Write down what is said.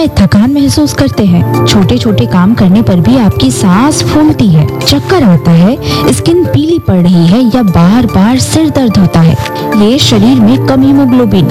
समय थकान महसूस करते हैं। छोटे छोटे काम करने पर भी आपकी सांस फूलती है, चक्कर आता है, स्किन पीली पड़ रही है या बार बार सिर दर्द होता है। ये शरीर में कम हीमोग्लोबिन